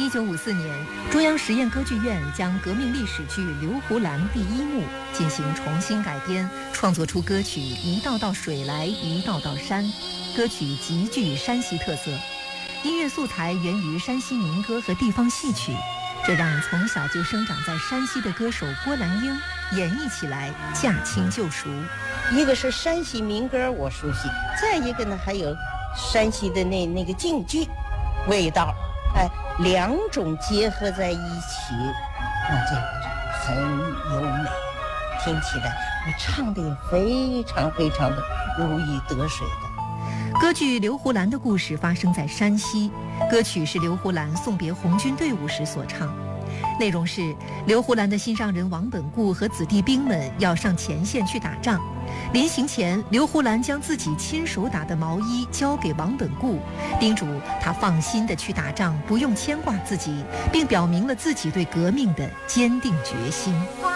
1954年，中央实验歌剧院将革命历史剧《刘胡兰》第一幕进行重新改编，创作出歌曲《一道道水来一道道山》。歌曲极具山西特色，音乐素材源于山西民歌和地方戏曲，这让从小就生长在山西的歌手郭兰英演绎起来驾轻就熟。 一个是山西民歌我熟悉，再一个呢还有山西的那个京剧味道，两种结合在一起，那这个很优美，听起来我唱的也非常非常的如鱼得水的。 歌剧《刘胡兰》的故事发生在山西，歌曲是刘胡兰送别红军队伍时所唱。内容是刘胡兰的心上人王本固和子弟兵们要上前线去打仗，临行前，刘胡兰将自己亲手打的毛衣交给王本固，叮嘱他放心地去打仗，不用牵挂自己，并表明了自己对革命的坚定决心。